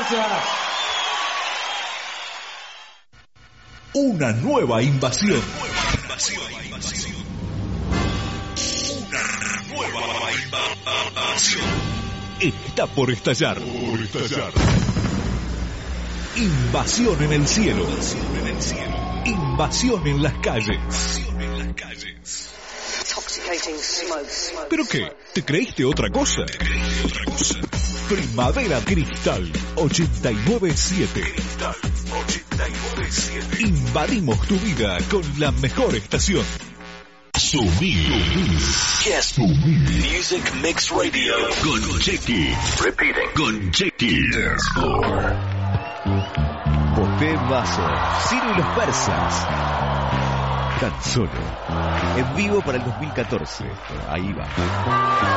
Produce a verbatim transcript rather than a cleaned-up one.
Comienza una nueva invasión. Una nueva invasión. Una nueva invasión. Está por estallar. Por estallar. Invasión en el cielo. Invasión en el cielo. Invasión en las calles. Invasión en las calles. ¿Pero qué? ¿Te creíste otra cosa? ¿Te creíste otra cosa? Primavera Cristal ochenta y nueve punto siete. Cristal ochenta y nueve punto siete. Invadimos tu vida con la mejor estación. Subir. Yes. Music Mix Radio. Con Chequi. Repeating. Con Chequi. Dance floor. Boté Vaso. Ciro y los Persas. Tan solo. En vivo para el dos mil catorce. Ahí va.